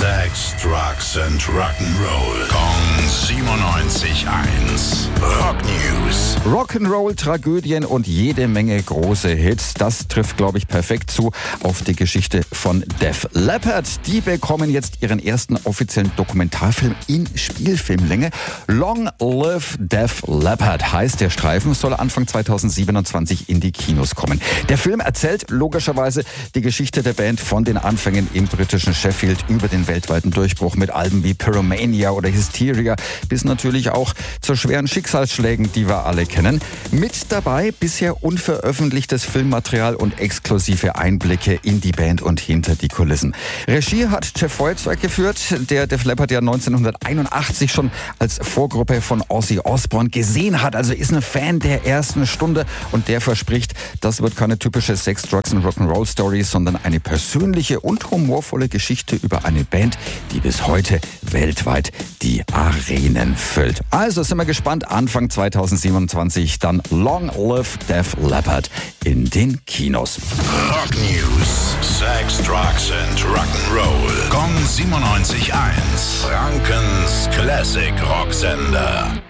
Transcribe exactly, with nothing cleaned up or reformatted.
Sex, Drugs and Rock'n'Roll. Kong siebenundneunzig Komma eins. Rock News. Rock'n'Roll, Tragödien und jede Menge große Hits. Das trifft, glaube ich, perfekt zu auf die Geschichte von Def Leppard. Die bekommen jetzt ihren ersten offiziellen Dokumentarfilm in Spielfilmlänge. Long Live Def Leppard heißt der Streifen, soll Anfang zweitausendsiebenundzwanzig in die Kinos kommen. Der Film erzählt logischerweise die Geschichte der Band von den Anfängen im britischen Sheffield über den weltweiten Durchbruch mit Alben wie Pyromania oder Hysteria bis natürlich auch zu schweren Schicksalsschlägen, die wir alle kennen. Mit dabei bisher unveröffentlichtes Filmmaterial und exklusive Einblicke in die Band und hinter die Kulissen. Regie hat Jeff Feuerzeug geführt, der Def Leppard ja neunzehnhunderteinundachtzig schon als Vorgruppe von Ozzy Osbourne gesehen hat. Also ist ein Fan der ersten Stunde und der verspricht, das wird keine typische Sex, Drugs und Rock'n'Roll Story, sondern eine persönliche und humorvolle Geschichte über eine Band, die bis heute weltweit die Arenen füllt. Also sind wir gespannt, Anfang zweitausendsiebenundzwanzig dann Long Live Def Leppard in den Kinos. Rock News. Sex, Drugs and Rock'n'Roll. Kong siebenundneunzig Komma eins. Frankens Classic Rocksender.